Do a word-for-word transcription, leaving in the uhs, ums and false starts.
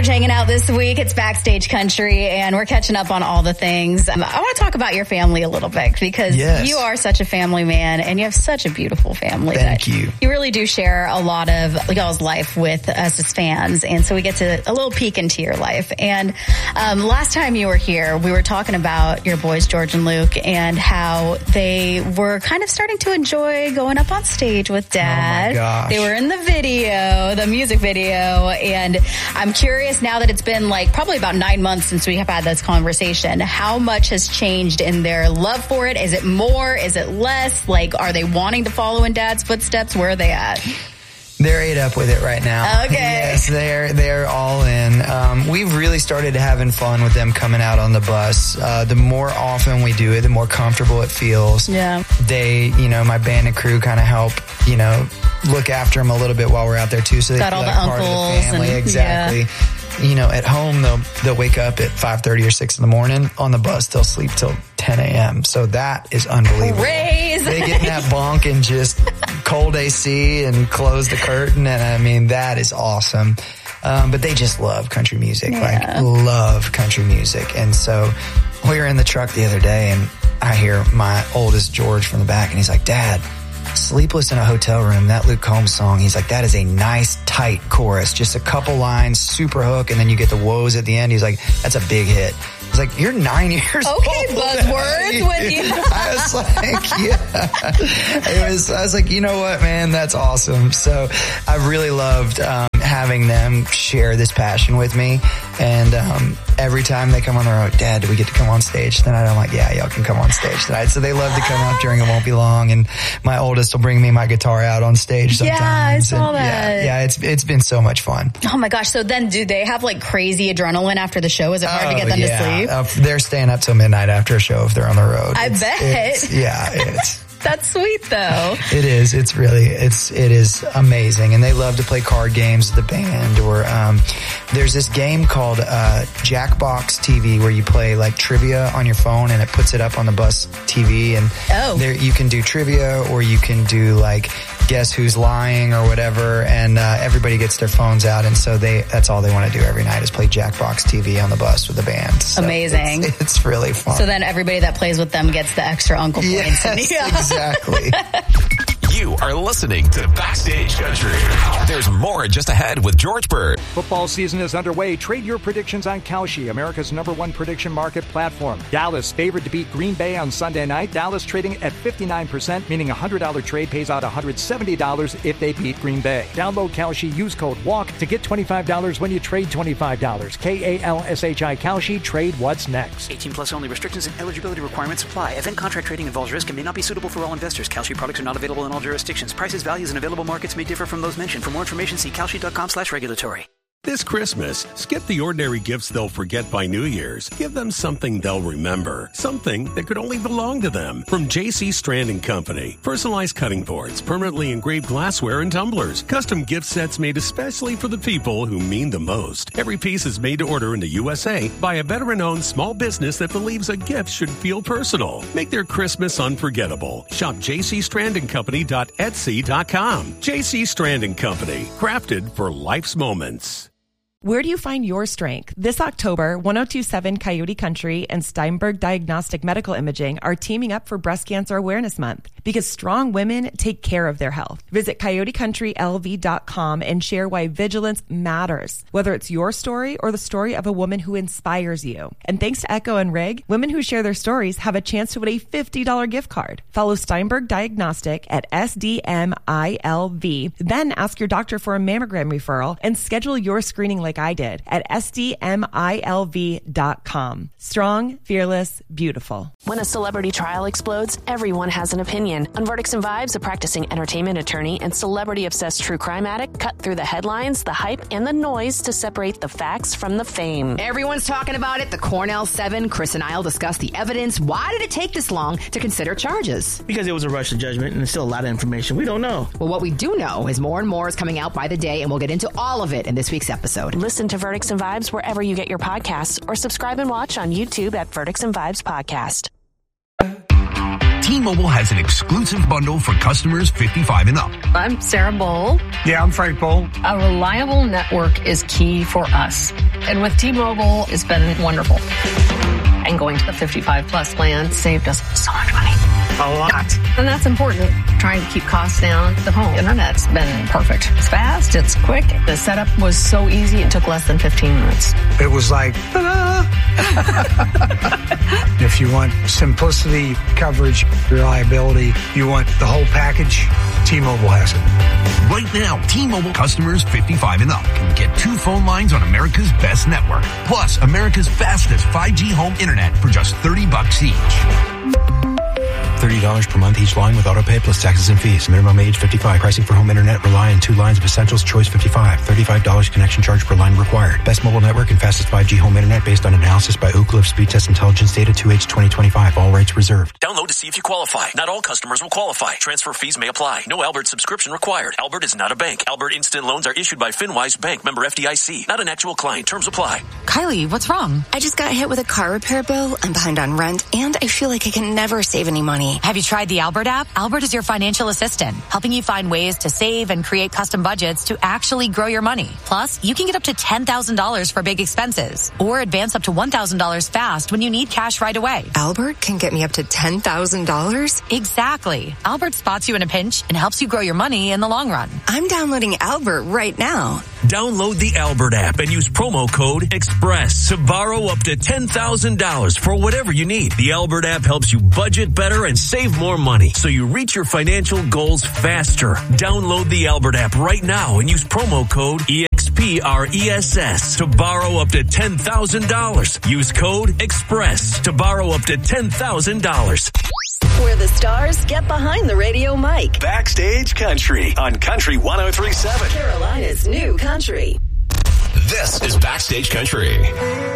George hanging out this week. It's Backstage Country, and we're catching up on all the things. Um, I want to talk about your family a little bit because yes. you are such a family man, and you have such a beautiful family. Thank you. You really do share a lot of y'all's life with us as fans, and so we get to a little peek into your life. And um, last time you were here, we were talking about your boys, George and Luke, and how they were kind of starting to enjoy going up on stage with Dad. Oh my gosh. They were in the video, the music video, and I'm curious now that it's been like probably about nine months since we have had this conversation, how much has changed in their love for it? Is it more? Is it less? Like, are they wanting to follow in Dad's footsteps? Where are they at? They're ate up with it right now. Okay. Yes, they're they're all in. Um, we've really started having fun with them coming out on the bus. Uh, the more often we do it, the more comfortable it feels. Yeah. They, you know, my band and crew kind of help, you know, look after them a little bit while we're out there too. So they got feel all like the part of uncles the family. and, exactly. Yeah. You know, at home they'll they'll wake up at five thirty or six in the morning. On the bus they'll sleep till ten a.m. So that is unbelievable. Raise. They get in that bunk and just cold A C and close the curtain, and I mean that is awesome. Um, but they just love country music, yeah. like love country music. And so we were in the truck the other day, and I hear my oldest George from the back, and he's like, "Dad, Sleepless in a Hotel Room, that Luke Combs song," he's like, "that is a nice tight chorus, just a couple lines, super hook, and then you get the woes at the end." He's like, "That's a big hit." He's like, "You're nine years okay, old." Okay, buzzwords with you. I was like, yeah. It was, I was like, you know what, man, that's awesome. So I really loved um, having them share this passion with me. And um, every time they come on the road, "Dad, do we get to come on stage tonight?" I'm like, "Yeah, y'all can come on stage tonight." So they love to come up during It Won't Be Long. And my oldest will bring me my guitar out on stage sometimes. Yeah, I saw and that. Yeah, yeah, it's it's been so much fun. Oh my gosh. So then do they have like crazy adrenaline after the show? Is it hard oh, to get them yeah. to sleep? Uh, they're staying up till midnight after a show if they're on the road. I it's, bet. It's, yeah, it's... That's sweet though. It is. It's really, it's, it is amazing. And they love to play card games with the band, or, um, there's this game called, uh, Jackbox T V where you play like trivia on your phone and it puts it up on the bus T V. And oh. there you can do trivia, or you can do like guess who's lying or whatever. And, uh, everybody gets their phones out. And so they, that's all they want to do every night is play Jackbox T V on the bus with the band. So amazing. It's, it's really fun. So then everybody that plays with them gets the extra uncle points. Yes, Yeah. Exactly. You are listening to Backstage Country. There's more just ahead with George Bird. Football season is underway. Trade your predictions on Kalshi, America's number one prediction market platform. Dallas favored to beat Green Bay on Sunday night. Dallas trading at fifty-nine percent, meaning a one hundred dollars trade pays out one hundred seventy dollars if they beat Green Bay. Download Kalshi, use code WALK to get twenty-five dollars when you trade twenty-five dollars. K A L S H I Kalshi, trade what's next. eighteen plus only. Restrictions and eligibility requirements apply. Event contract trading involves risk and may not be suitable for all investors. Kalshi products are not available in all jurisdictions. Prices, values, and available markets may differ from those mentioned. For more information, see kalshi.com slash regulatory. This Christmas, skip the ordinary gifts they'll forget by New Year's. Give them something they'll remember. Something that could only belong to them. From J C Strand and Company. Personalized cutting boards, permanently engraved glassware and tumblers. Custom gift sets made especially for the people who mean the most. Every piece is made to order in the U S A by a veteran-owned small business that believes a gift should feel personal. Make their Christmas unforgettable. Shop j c strand and company dot etsy dot com. J C Strand and Company. Crafted for life's moments. Where do you find your strength? This October, ten twenty-seven Coyote Country and Steinberg Diagnostic Medical Imaging are teaming up for Breast Cancer Awareness Month because strong women take care of their health. Visit coyote country l v dot com and share why vigilance matters, whether it's your story or the story of a woman who inspires you. And thanks to Echo and Rig, women who share their stories have a chance to win a fifty dollars gift card. Follow Steinberg Diagnostic at S D M I L V, then ask your doctor for a mammogram referral and schedule your screening like I did at S D M I L V dot com. Strong, fearless, beautiful. When a celebrity trial explodes, everyone has an opinion. On Verdicts and Vibes, a practicing entertainment attorney and celebrity-obsessed true crime addict cut through the headlines, the hype, and the noise to separate the facts from the fame. Everyone's talking about it. The Cornell Seven. Chris and I will discuss the evidence. Why did it take this long to consider charges? Because it was a rush to judgment, and there's still a lot of information we don't know. Well, what we do know is more and more is coming out by the day, and we'll get into all of it in this week's episode. Listen to Verdicts and Vibes wherever you get your podcasts, or subscribe and watch on YouTube at Verdicts and Vibes Podcast. T-Mobile has an exclusive bundle for customers fifty-five and up. I'm Sarah Bowl. Yeah, I'm Frank Bowl. A reliable network is key for us. And with T-Mobile, it's been wonderful. And going to the fifty-five plus plan saved us so much money. A lot. And that's important. Trying to keep costs down. The home internet's been perfect. It's fast. It's quick. The setup was so easy. It took less than fifteen minutes. It was like, ta-da! If you want simplicity, coverage, reliability, you want the whole package, T-Mobile has it. Right now, T-Mobile customers fifty-five and up can get two phone lines on America's best network, plus America's fastest five G home internet for just thirty bucks each. thirty dollars per month each line with autopay plus taxes and fees. Minimum age fifty-five. Pricing for home internet rely on two lines of Essentials Choice fifty-five. thirty-five dollars connection charge per line required. Best mobile network and fastest five G home internet based on analysis by Oak Cliff Speed Test Intelligence Data two H twenty twenty-five. All rights reserved. Download to see if you qualify. Not all customers will qualify. Transfer fees may apply. No Albert subscription required. Albert is not a bank. Albert Instant Loans are issued by FinWise Bank, member F D I C. Not an actual client. Terms apply. Kylie, what's wrong? I just got hit with a car repair bill. I'm behind on rent, and I feel like I can never save any money. Have you tried the Albert app? Albert is your financial assistant, helping you find ways to save and create custom budgets to actually grow your money. Plus, you can get up to ten thousand dollars for big expenses or advance up to one thousand dollars fast when you need cash right away. Albert can get me up to ten thousand dollars? Exactly. Albert spots you in a pinch and helps you grow your money in the long run. I'm downloading Albert right now. Download the Albert app and use promo code EXPRESS to borrow up to ten thousand dollars for whatever you need. The Albert app helps you budget better and save more money so you reach your financial goals faster. Download the Albert app right now and use promo code EXPRESS to borrow up to ten thousand dollars. Use code EXPRESS to borrow up to ten thousand dollars. Where the stars get behind the radio mic. Backstage Country on Country one oh three point seven. Carolina's new country. This is Backstage Country.